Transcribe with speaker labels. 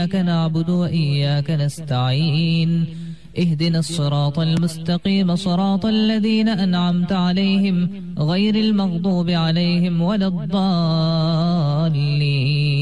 Speaker 1: إياك نعبد وإياك نستعين اهدنا الصراط المستقيم صراط الذين أنعمت عليهم غير المغضوب عليهم ولا الضالين